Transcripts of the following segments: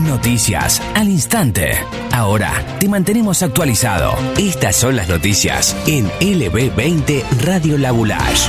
Noticias al instante. Ahora te mantenemos actualizado. Estas son las noticias en LB20 Radio Labulash.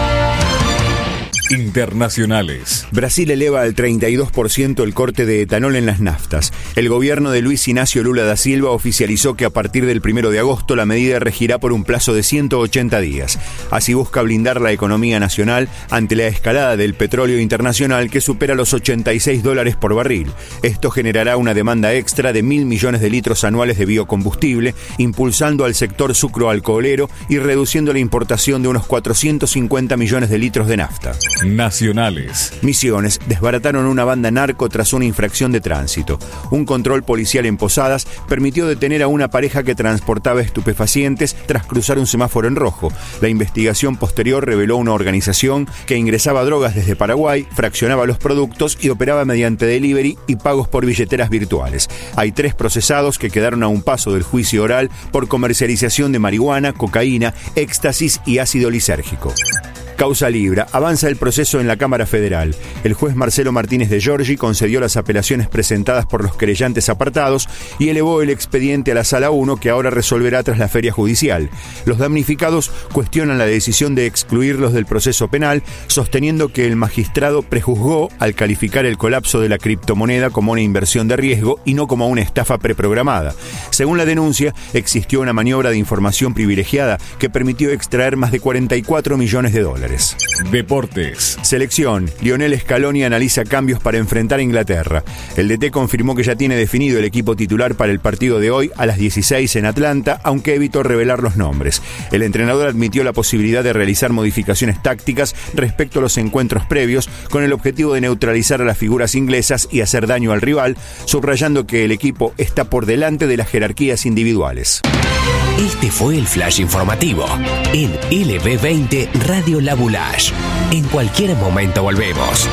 Internacionales. Brasil eleva al 32% el corte de etanol en las naftas. El gobierno de Luis Inácio Lula da Silva oficializó que a partir del 1 de agosto la medida regirá por un plazo de 180 días. Así busca blindar la economía nacional ante la escalada del petróleo internacional que supera los $86 por barril. Esto generará una demanda extra de 1.000 millones de litros anuales de biocombustible, impulsando al sector sucroalcoholero y reduciendo la importación de unos 450 millones de litros de nafta. Nacionales. Misiones desbarataron una banda narco tras una infracción de tránsito. Un control policial en Posadas permitió detener a una pareja que transportaba estupefacientes tras cruzar un semáforo en rojo. La investigación posterior reveló una organización que ingresaba drogas desde Paraguay, fraccionaba los productos y operaba mediante delivery y pagos por billeteras virtuales. Hay 3 procesados que quedaron a un paso del juicio oral por comercialización de marihuana, cocaína, éxtasis y ácido lisérgico. Causa Libra. Avanza el proceso en la Cámara Federal. El juez Marcelo Martínez de Giorgi concedió las apelaciones presentadas por los querellantes apartados y elevó el expediente a la Sala 1, que ahora resolverá tras la feria judicial. Los damnificados cuestionan la decisión de excluirlos del proceso penal, sosteniendo que el magistrado prejuzgó al calificar el colapso de la criptomoneda como una inversión de riesgo y no como una estafa preprogramada. Según la denuncia, existió una maniobra de información privilegiada que permitió extraer más de $44 millones. Deportes. Selección. Lionel Scaloni analiza cambios para enfrentar a Inglaterra. El DT confirmó que ya tiene definido el equipo titular para el partido de hoy a las 16 en Atlanta, aunque evitó revelar los nombres. El entrenador admitió la posibilidad de realizar modificaciones tácticas respecto a los encuentros previos, con el objetivo de neutralizar a las figuras inglesas y hacer daño al rival, subrayando que el equipo está por delante de las jerarquías individuales. Este fue el flash informativo en LB20 Radio Labulash. En cualquier momento volvemos.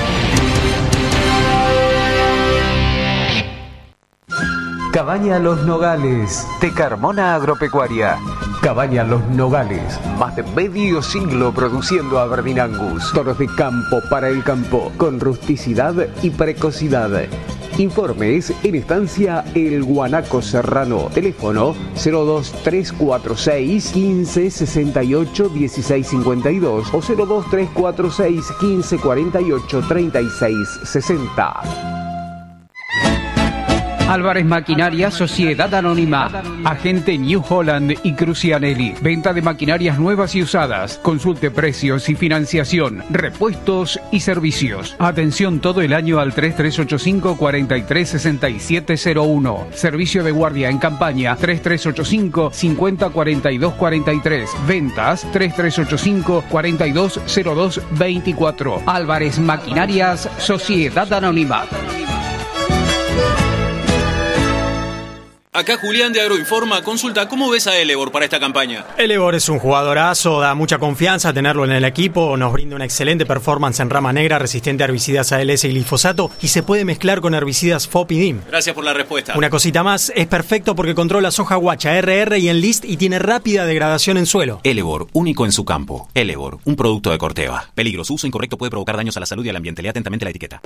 Cabaña Los Nogales, de Carmona Agropecuaria. Cabaña Los Nogales, más de medio siglo produciendo Aberdeen Angus. Toros de campo para el campo, con rusticidad y precocidad. Informes en Estancia El Guanaco Serrano. Teléfono 02346 15 68 16 52 o 02346 15 48 36 60. Álvarez Maquinaria, Sociedad Anónima, agente New Holland y Crucianelli. Venta de maquinarias nuevas y usadas. Consulte precios y financiación, repuestos y servicios. Atención todo el año al 3385 436701. Servicio de guardia en campaña 3385 50 42 43. Ventas 3385 4202 24. Álvarez Maquinarias, Sociedad Anónima. Acá Julián de Agroinforma. Consulta, ¿cómo ves a Elevor para esta campaña? Elevor es un jugadorazo, da mucha confianza tenerlo en el equipo, nos brinda una excelente performance en rama negra, resistente a herbicidas ALS y glifosato, y se puede mezclar con herbicidas FOP y DIM. Gracias por la respuesta. Una cosita más, es perfecto porque controla soja guacha, RR y Enlist y tiene rápida degradación en suelo. Elevor, único en su campo. Elevor, un producto de Corteva. Peligros, uso incorrecto puede provocar daños a la salud y al ambiente. Lea atentamente la etiqueta.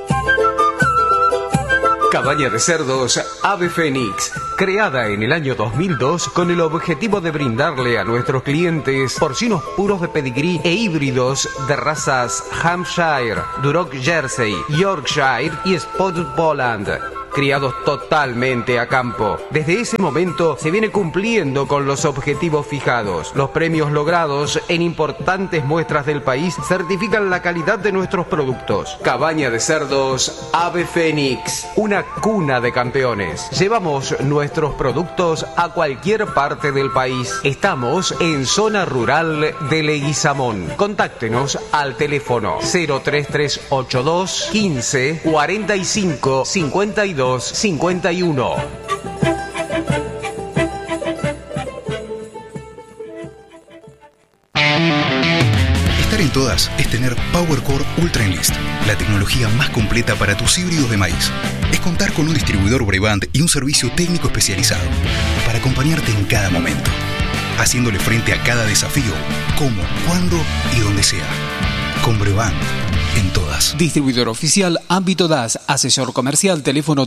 Cabaña de cerdos Ave Fénix, creada en el año 2002 con el objetivo de brindarle a nuestros clientes porcinos puros de pedigrí e híbridos de razas Hampshire, Duroc Jersey, Yorkshire y Spotted Poland. Criados totalmente a campo. Desde ese momento se viene cumpliendo con los objetivos fijados. Los premios logrados en importantes muestras del país certifican la calidad de nuestros productos. Cabaña de cerdos Ave Fénix, una cuna de campeones. Llevamos nuestros productos a cualquier parte del país. Estamos en zona rural de Leguizamón. Contáctenos al teléfono 03382 15 45 52 51. Estar en todas es tener PowerCore Ultra Enlist, la tecnología más completa para tus híbridos de maíz. Es contar con un distribuidor Brevant y un servicio técnico especializado para acompañarte en cada momento, haciéndole frente a cada desafío, como, cuándo y donde sea. Con Brevant, en todas. Distribuidor oficial Ámbito DAS, asesor comercial, teléfono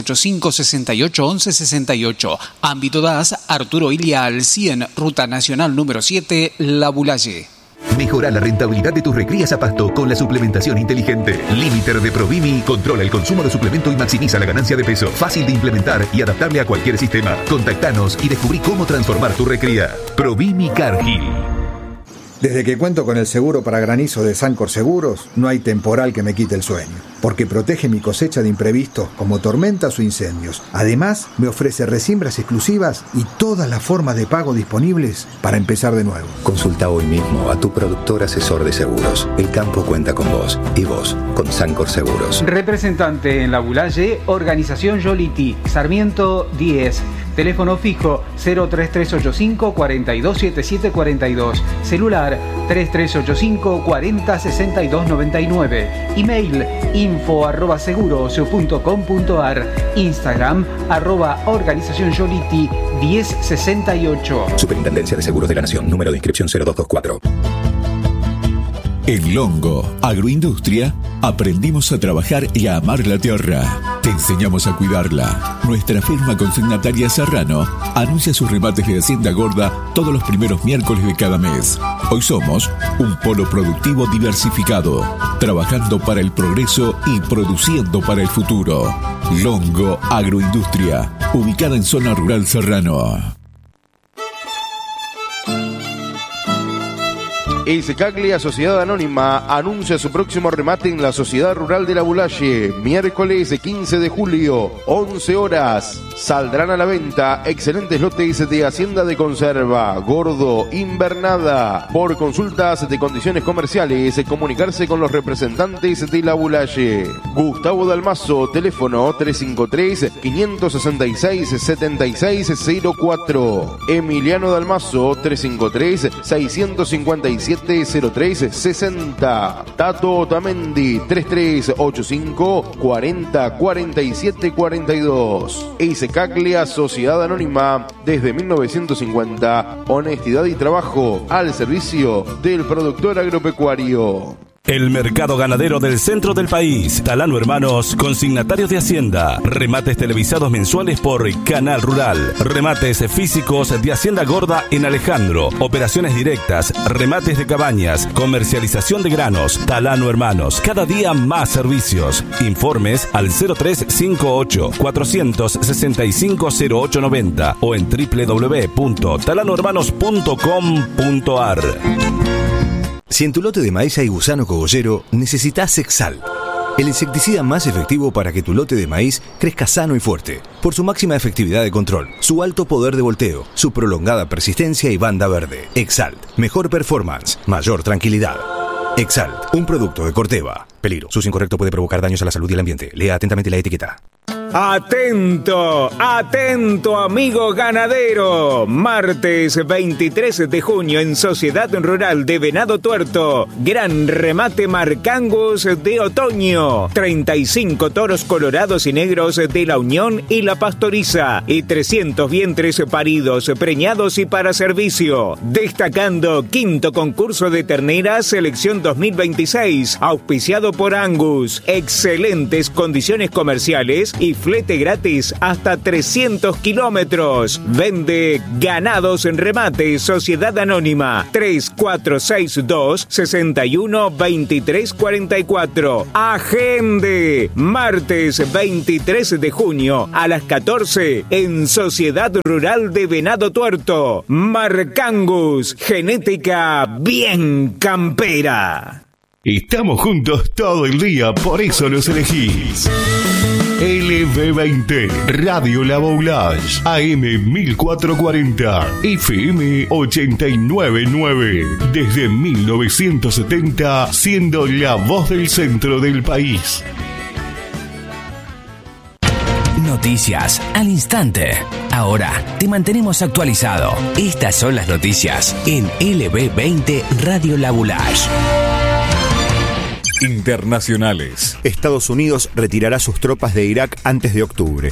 3385-681168. Ámbito DAS, Arturo Ilia al 100, Ruta Nacional número 7, La Bulaye. Mejora la rentabilidad de tus recrías a pasto con la suplementación inteligente. Limiter de Provimi controla el consumo de suplemento y maximiza la ganancia de peso. Fácil de implementar y adaptable a cualquier sistema. Contactanos y descubrí cómo transformar tu recría. Provimi Cargill. Desde que cuento con el seguro para granizo de Sancor Seguros, no hay temporal que me quite el sueño, porque protege mi cosecha de imprevistos como tormentas o incendios. Además, me ofrece resiembras exclusivas y todas las formas de pago disponibles para empezar de nuevo. Consulta hoy mismo a tu productor asesor de seguros. El campo cuenta con vos y vos con Sancor Seguros. Representante en La Bulaye, Organización Yoliti, Sarmiento 10. Teléfono fijo 03385 427742. Celular 3385 406299. Email info@seguros.com.ar. Instagram @Organización Yoliti 1068. Superintendencia de Seguros de la Nación. Número de inscripción 0224. En Longo Agroindustria aprendimos a trabajar y a amar la tierra. Te enseñamos a cuidarla. Nuestra firma consignataria Serrano anuncia sus remates de Hacienda Gorda todos los primeros miércoles de cada mes. Hoy somos un polo productivo diversificado, trabajando para el progreso y produciendo para el futuro. Longo Agroindustria, ubicada en zona rural Serrano. Caglia Sociedad Anónima anuncia su próximo remate en la Sociedad Rural de La Bulaye, miércoles 15 de julio, 11 horas. Saldrán a la venta excelentes lotes de Hacienda de Conserva, Gordo, Invernada. Por consultas de condiciones comerciales, comunicarse con los representantes de La Bulaye. Gustavo Dalmazo, teléfono 353-566-7604. Emiliano Dalmazo, 353-657-0360. Tato Otamendi, 3385 40 47 42. Caglia Sociedad Anónima, desde 1950, honestidad y trabajo al servicio del productor agropecuario. El mercado ganadero del centro del país. Talano Hermanos, consignatarios de Hacienda. Remates televisados mensuales por Canal Rural. Remates físicos de Hacienda Gorda en Alejandro. Operaciones directas, remates de cabañas, comercialización de granos. Talano Hermanos, cada día más servicios. Informes al 0358 465 0890 o en www.talanohermanos.com.ar. Si en tu lote de maíz hay gusano cogollero, necesitas Exalt, el insecticida más efectivo para que tu lote de maíz crezca sano y fuerte, por su máxima efectividad de control, su alto poder de volteo, su prolongada persistencia y banda verde. Exalt, mejor performance, mayor tranquilidad. Exalt, un producto de Corteva. Peligro, su uso incorrecto puede provocar daños a la salud y el ambiente. Lea atentamente la etiqueta. Atento, atento amigo ganadero. Martes 23 de junio en Sociedad Rural de Venado Tuerto. Gran remate Marcangus de otoño. 35 toros colorados y negros de la Unión y la Pastoriza. Y 300 vientres paridos, preñados y para servicio. Destacando quinto concurso de terneras selección 2026. Auspiciado por Angus. Excelentes condiciones comerciales y flete gratis hasta 300 kilómetros. Vende Ganados en Remate Sociedad Anónima 3462 61 23 44. Agende martes 23 de junio a las 14 en Sociedad Rural de Venado Tuerto. Marcangus, genética bien campera. Estamos juntos todo el día, por eso los elegís. LB20, Radio La Boulage, AM 1440, FM 899. Desde 1970, siendo la voz del centro del país. Noticias al instante. Ahora te mantenemos actualizado. Estas son las noticias en LB20 Radio La Boulage. Internacionales. Estados Unidos retirará sus tropas de Irak antes de octubre.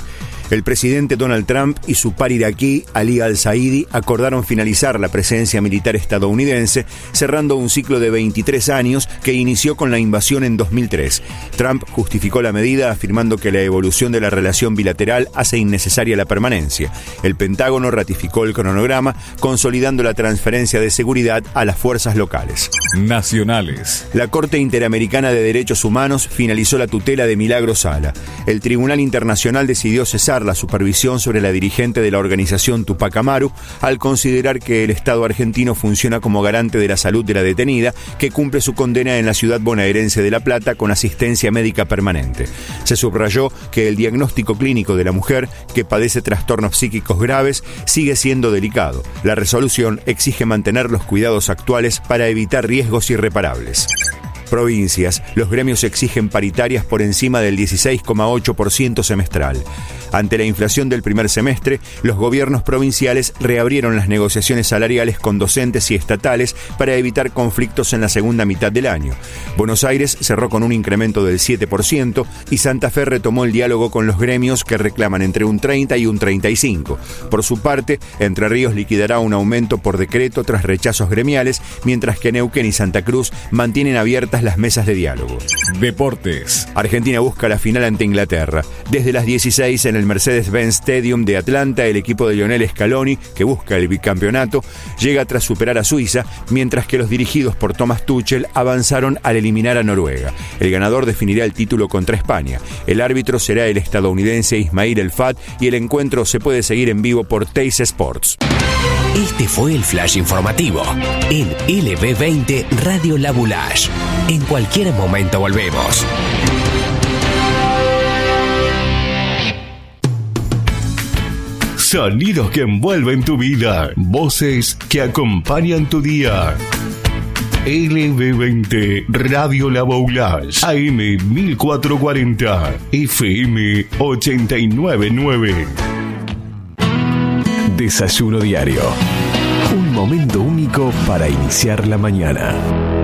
El presidente Donald Trump y su par iraquí, Ali al-Saidi, acordaron finalizar la presencia militar estadounidense, cerrando un ciclo de 23 años que inició con la invasión en 2003. Trump justificó la medida afirmando que la evolución de la relación bilateral hace innecesaria la permanencia. El Pentágono ratificó el cronograma, consolidando la transferencia de seguridad a las fuerzas locales. Nacionales. La Corte Interamericana de Derechos Humanos finalizó la tutela de Milagros Sala. El Tribunal Internacional decidió cesar la supervisión sobre la dirigente de la organización Tupac Amaru al considerar que el Estado argentino funciona como garante de la salud de la detenida, que cumple su condena en la ciudad bonaerense de La Plata con asistencia médica permanente. Se subrayó que el diagnóstico clínico de la mujer, que padece trastornos psíquicos graves, sigue siendo delicado. La resolución exige mantener los cuidados actuales para evitar riesgos irreparables. Provincias. Los gremios exigen paritarias por encima del 16,8% semestral. Ante la inflación del primer semestre, los gobiernos provinciales reabrieron las negociaciones salariales con docentes y estatales para evitar conflictos en la segunda mitad del año. Buenos Aires cerró con un incremento del 7% y Santa Fe retomó el diálogo con los gremios, que reclaman entre un 30 y un 35%. Por su parte, Entre Ríos liquidará un aumento por decreto tras rechazos gremiales, mientras que Neuquén y Santa Cruz mantienen abiertas las mesas de diálogo. Deportes. Argentina busca la final ante Inglaterra. Desde las 16 en el Mercedes-Benz Stadium de Atlanta, el equipo de Lionel Scaloni, que busca el bicampeonato, llega tras superar a Suiza, mientras que los dirigidos por Thomas Tuchel avanzaron al eliminar a Noruega. El ganador definirá el título contra España. El árbitro será el estadounidense Ismail El Fat y el encuentro se puede seguir en vivo por Teis Sports. Este fue el flash informativo en LB20 Radio La Boulaye. En cualquier momento volvemos. Sonidos que envuelven tu vida. Voces que acompañan tu día. LB20 Radio La Boulaye. AM 1440. FM 899. Desayuno diario. Un momento único para iniciar la mañana.